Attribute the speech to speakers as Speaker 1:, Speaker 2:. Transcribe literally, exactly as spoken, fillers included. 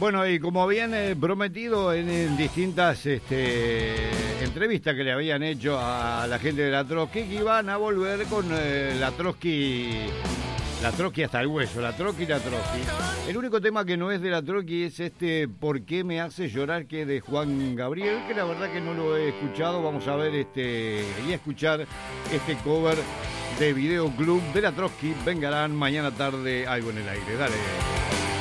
Speaker 1: Bueno, y como habían eh, prometido en, en distintas este, entrevistas que le habían hecho a la gente de la Trotsky, que iban a volver con eh, la Trotsky, la Trotsky hasta el hueso, la Trotsky y la Trotsky. El único tema que no es de la Trotsky es este ¿Por qué me hace llorar?, que es de Juan Gabriel, que la verdad que no lo he escuchado. Vamos a ver este y a escuchar este cover de Videoclub de la Trotsky. Vengarán mañana tarde, algo en el aire. Dale.